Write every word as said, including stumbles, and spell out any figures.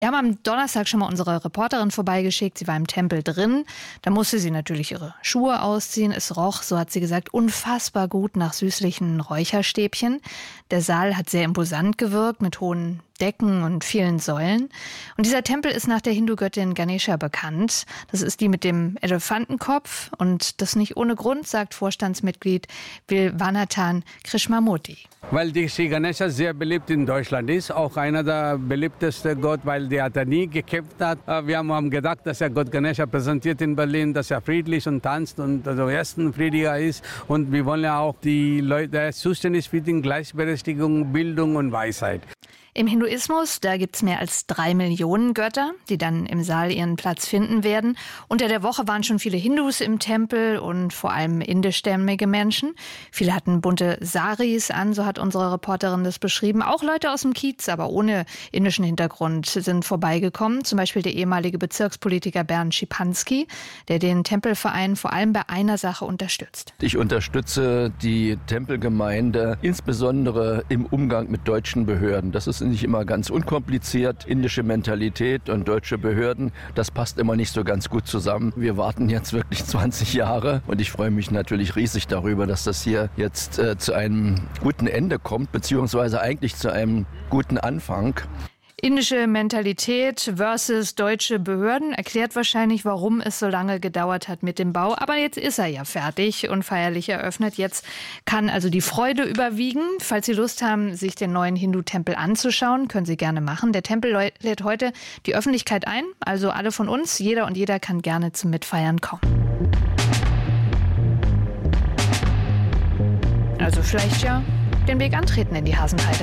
Wir haben am Donnerstag schon mal unsere Reporterin vorbeigeschickt. Sie war im Tempel drin. Da musste sie natürlich ihre Schuhe ausziehen. Es roch, so hat sie gesagt, unfassbar gut nach süßlichen Räucherstäbchen. Der Saal hat sehr imposant gewirkt mit hohen Decken und vielen Säulen. Und dieser Tempel ist nach der Hindu-Göttin Ganesha bekannt. Das ist die mit dem Elefantenkopf. Und das nicht ohne Grund, sagt Vorstandsmitglied Vilvanathan Krishnamurti. Weil die Sri Ganesha sehr beliebt in Deutschland ist, auch einer der beliebtesten Gott, weil der hat nie gekämpft hat. Wir haben gedacht, dass er Gott Ganesha präsentiert in Berlin, dass er friedlich und tanzt und also ersten friedlicher ist. Und wir wollen ja auch die Leute, der ist zuständig für die Gleichberechtigung, Bildung und Weisheit. Im Hinduismus, da gibt's mehr als drei Millionen Götter, die dann im Saal ihren Platz finden werden. Unter der Woche waren schon viele Hindus im Tempel und vor allem indischstämmige Menschen. Viele hatten bunte Saris an, so hat unsere Reporterin das beschrieben. Auch Leute aus dem Kiez, aber ohne indischen Hintergrund, sind vorbeigekommen. Zum Beispiel der ehemalige Bezirkspolitiker Bernd Schipanski, der den Tempelverein vor allem bei einer Sache unterstützt. Ich unterstütze die Tempelgemeinde insbesondere im Umgang mit deutschen Behörden. Das ist nicht immer ganz unkompliziert. Indische Mentalität und deutsche Behörden, das passt immer nicht so ganz gut zusammen. Wir warten jetzt wirklich zwanzig Jahre und ich freue mich natürlich riesig darüber, dass das hier jetzt äh, zu einem guten Ende kommt, beziehungsweise eigentlich zu einem guten Anfang. Indische Mentalität versus deutsche Behörden erklärt wahrscheinlich, warum es so lange gedauert hat mit dem Bau. Aber jetzt ist er ja fertig und feierlich eröffnet. Jetzt kann also die Freude überwiegen. Falls Sie Lust haben, sich den neuen Hindu-Tempel anzuschauen, können Sie gerne machen. Der Tempel lädt heute die Öffentlichkeit ein, also alle von uns. Jeder und jeder kann gerne zum Mitfeiern kommen. Also vielleicht ja den Weg antreten in die Hasenheide.